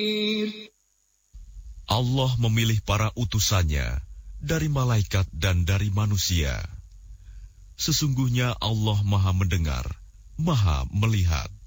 Allah memilih para utusannya dari malaikat dan dari manusia. Sesungguhnya Allah Maha mendengar, Maha melihat.